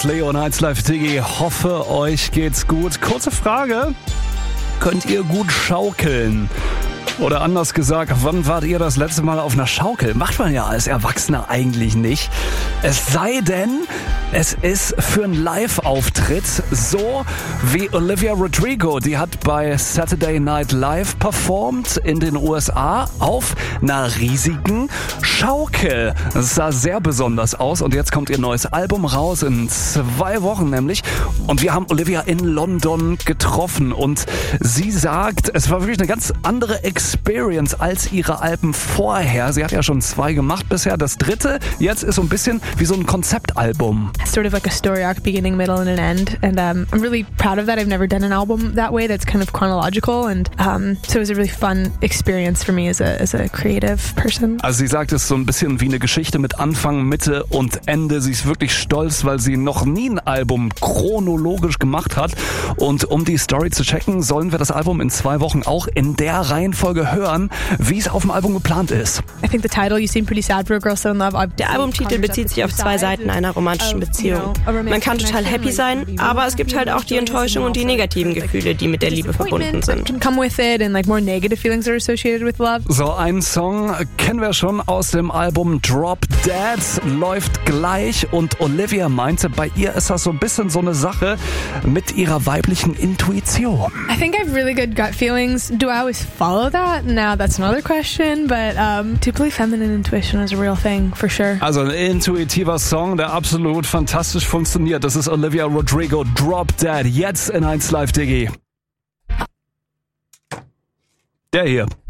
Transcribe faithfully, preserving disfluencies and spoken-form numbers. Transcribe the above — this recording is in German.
ist Leo und eins Live Diggi. Hoffe, euch geht's gut. Kurze Frage. Könnt ihr gut schaukeln? Oder anders gesagt, wann wart ihr das letzte Mal auf einer Schaukel? Macht man ja als Erwachsener eigentlich nicht. Es sei denn, es ist für einen Live-Auftritt, so wie Olivia Rodrigo. Die hat bei Saturday Night Live performt in den U S A auf einer riesigen Schaukel. Das sah sehr besonders aus und jetzt kommt ihr neues Album raus, in zwei Wochen nämlich. Und wir haben Olivia in London getroffen und sie sagt, es war wirklich eine ganz andere Experience als ihre Alben vorher. Sie hat ja schon zwei gemacht bisher. Das dritte jetzt ist so ein bisschen wie so ein Konzeptalbum. Sort of like a story arc, beginning, middle and an end, and um, I'm really proud of that. I've never done an album that way that's kind of chronological, and um, so it was a really fun experience for me as a, as a creative person. Also sie sagt, es ist so ein bisschen wie eine Geschichte mit Anfang, Mitte und Ende. Sie ist wirklich stolz, weil sie noch nie ein Album chronologisch gemacht hat, und um die Story zu checken, sollen wir das Album in zwei Wochen auch in der Reihenfolge hören, wie es auf dem Album geplant ist. I think the title, You Seem Pretty Sad for a Girl So in Love. Der Albumtitel bezieht sich auf zwei Seiten einer romantischen Beziehung. Man kann total happy sein, aber es gibt halt auch die Enttäuschung und die negativen Gefühle, die mit der Liebe verbunden sind. Come with it and like more negative feelings are associated with love. So, einen Song kennen wir schon aus dem Album Drop Dead, läuft gleich, und Olivia meinte, bei ihr ist das so ein bisschen so eine Sache mit ihrer weiblichen Intuition. I think I have really good gut feelings. Do I always follow that? Now that's another question, but um, deeply feminine intuition is a real thing, for sure. Also ein intuitiver Song, der absolut fantastisch funktioniert. Das ist Olivia Rodrigo, Drop Dead, jetzt in eins Live Diggi. Der hier.